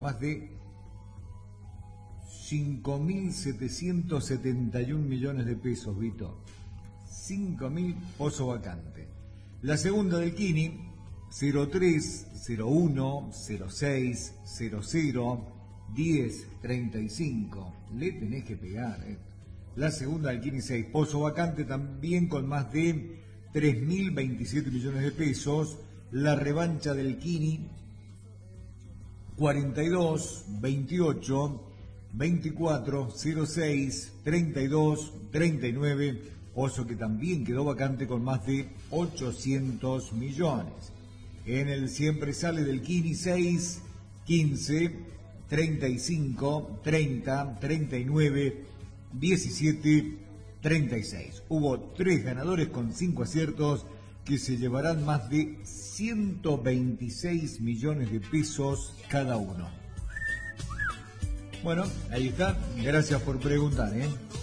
más de 5.771 millones de pesos, Vito. 5.000 pozo vacante. La segunda del Kini, 03, 01, 06, 00, 10, 35. Le tenés que pegar, La segunda del Kini 6, pozo vacante también con más de 3.027 millones de pesos. La revancha del Kini, 42, 28, 24, 06, 32, 39, pozo que también quedó vacante con más de 800 millones. En el siempre sale del Kini 6, 15, 35, 30, 39, 17, 36. Hubo 3 ganadores con 5 aciertos que se llevarán más de 126 millones de pesos cada uno. Bueno, ahí está. Gracias por preguntar,